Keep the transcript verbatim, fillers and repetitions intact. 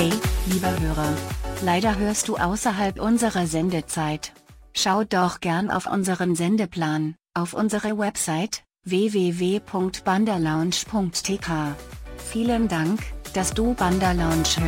Hey, lieber Hörer. Leider hörst du außerhalb unserer Sendezeit. Schau doch gern auf unseren Sendeplan, auf unsere Website, w w w punkt bandalounge punkt t k. Vielen Dank, dass du Banda Lounge hörst.